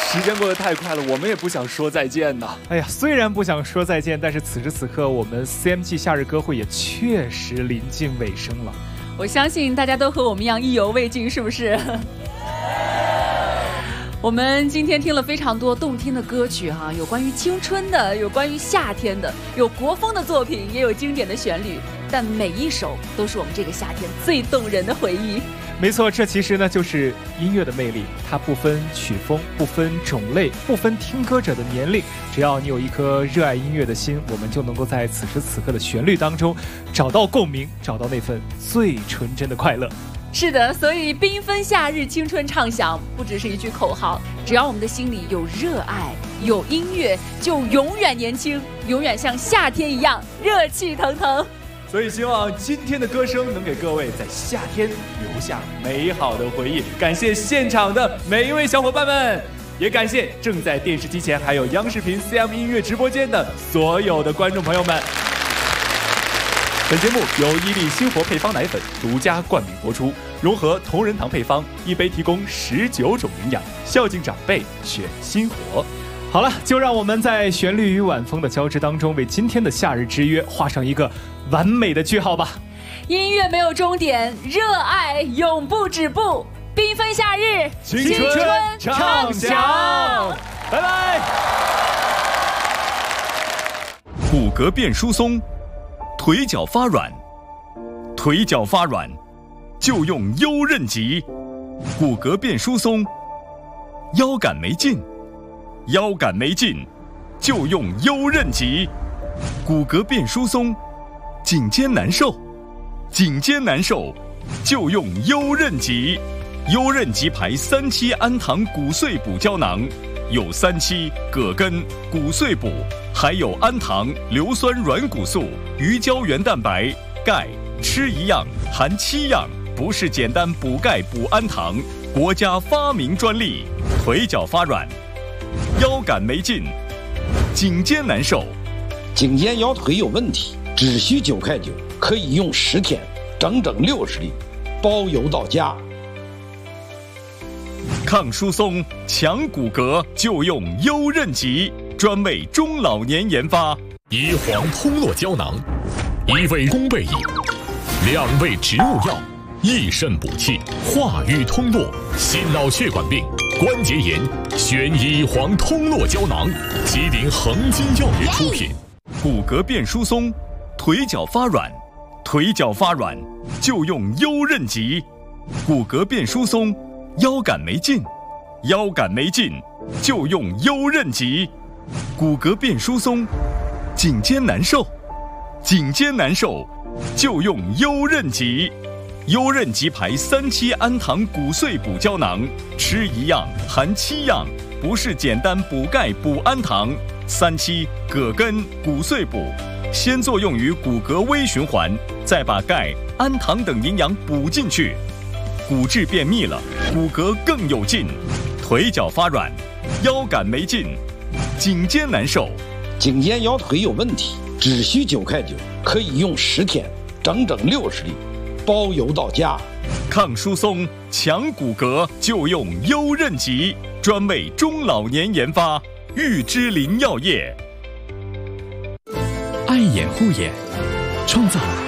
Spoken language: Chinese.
时间过得太快了，我们也不想说再见呢。 哎呀，虽然不想说再见，但是此时此刻我们 CMG 夏日歌会也确实临近尾声了。 我相信大家都和我们一样意犹未尽，是不是？我们今天听了非常多动听的歌曲哈，有关于青春的，有关于夏天的，有国风的作品，也有经典的旋律，但每一首都是我们这个夏天最动人的回忆。 没错，这其实呢就是音乐的魅力，它不分曲风，不分种类，不分听歌者的年龄，只要你有一颗热爱音乐的心，我们就能够在此时此刻的旋律当中找到共鸣，找到那份最纯真的快乐。 是的，所以缤纷夏日青春畅想不只是一句口号，只要我们的心里有热爱，有音乐，就永远年轻，永远像夏天一样热气腾腾。 所以希望今天的歌声能给各位在夏天留下美好的回忆。感谢现场的每一位小伙伴们，也感谢正在电视机前还有央视频 CM 音乐直播间的所有的观众朋友们。本节目由伊利新活配方奶粉独家冠名播出，融合同仁堂配方，一杯提供19种营养，孝敬长辈选新活。 好了，就让我们在旋律与晚风的交织当中，为今天的夏日之约画上一个完美的句号吧。 音乐没有终点，热爱永不止步，缤纷夏日， 青春畅想，拜拜。 骨骼变疏松，腿脚发软，腿脚发软就用优韧极。骨骼变疏松，腰杆没劲，腰杆没劲就用优韧极。骨骼变疏松，颈肩难受，颈肩难受就用优韧极。优韧极牌3期氨糖骨碎补胶囊，有3期葛根、骨碎补，还有氨糖、硫酸软骨素、鱼胶原蛋白、钙，吃一样含7样，不是简单补钙补氨糖，国家发明专利。腿脚发软，腰杆没劲，颈肩难受， 颈肩腰腿有问题，只需9块9，可以用10天，整整60粒，包邮到家。 抗疏松、强骨骼就用优韧极，专为中老年研发。 乙黄通络胶囊，1味宫贝饮，2味植物药，益肾补气，化瘀通络，心脑血管病、关节炎，选乙黄通络胶囊，吉林恒金药业出品。 骨骼变疏松，腿脚发软，腿脚发软就用优韧极。骨骼变疏松，腰杆没劲，腰杆没劲就用优韧极。骨骼变疏松，颈肩难受，颈肩难受就用优韧极。优韧极牌3期氨糖骨碎补胶囊，吃一样含7样，不是简单补钙补氨糖。3期葛根骨碎补，先作用于骨骼微循环，再把钙、氨糖等营养补进去，骨质变密了，骨骼更有劲。腿脚发软，腰杆没劲，颈肩难受， 颈肩腰腿有问题，只需9块9，可以用10天，整整60粒，包邮到家。 抗疏松、强骨骼就用优韧极，专为中老年研发。玉芝林药业， 爱眼护眼，创造